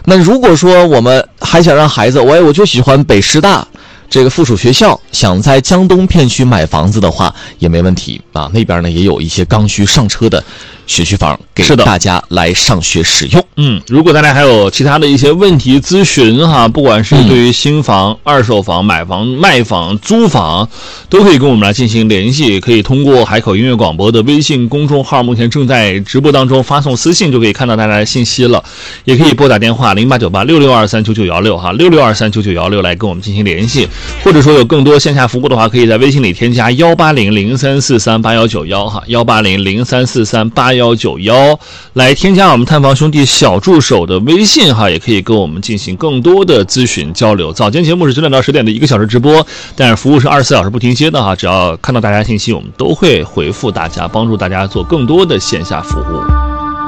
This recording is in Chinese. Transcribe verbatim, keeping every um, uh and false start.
那如果说我们还想让孩子，我我就喜欢北师大这个附属学校，想在江东片区买房子的话也没问题啊，那边呢也有一些刚需上车的学区房给大家来上学使用。 嗯，如果大家还有其他的一些问题咨询哈，不管是对于新房、嗯、二手房、买房、卖房、租房，都可以跟我们来进行联系，可以通过海口音乐广播的微信公众号，目前正在直播当中，发送私信就可以看到大家的信息了，也可以拨打电话零八九八六六二三九九一六哈，六六二三九九一六来跟我们进行联系。或者说有更多线下服务的话，可以在微信里添加幺八零零三四三八幺九一哈，幺八零零三四三八幺九一来添加我们探房兄弟小助手的微信哈，也可以跟我们进行更多的咨询交流。早间节目是九点到十点的一个小时直播，但是服务是二十四小时不停歇的哈，只要看到大家信息，我们都会回复大家，帮助大家做更多的线下服务。